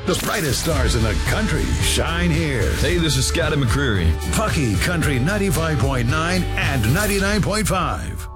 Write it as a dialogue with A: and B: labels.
A: The brightest stars in the country shine here.
B: Hey, this is Scotty McCreery.
A: Pucky Country 95.9 and 99.5.